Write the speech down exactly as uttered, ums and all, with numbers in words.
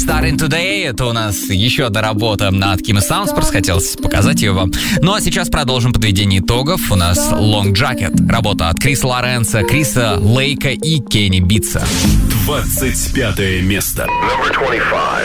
Starting Today — это у нас еще одна работа от Kim Sounds, просто хотелось показать ее вам. Ну а сейчас продолжим подведение итогов. У нас Long Jacket, работа от Криса Лоренса, Криса Лейка и Кенни Битса. двадцать пятое место.